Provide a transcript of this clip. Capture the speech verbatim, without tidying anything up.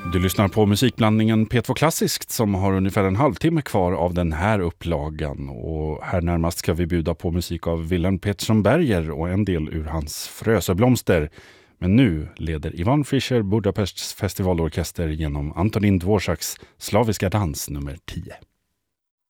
Du lyssnar på musikblandningen P två Klassiskt som har ungefär en halvtimme kvar av den här upplagan. Och här närmast ska vi bjuda på musik av Wilhelm Petersson Berger och en del ur hans Frösöblomster. Men nu leder Ivan Fischer Budapests festivalorkester genom Antonin Dvoraks Slaviska dans nummer tio.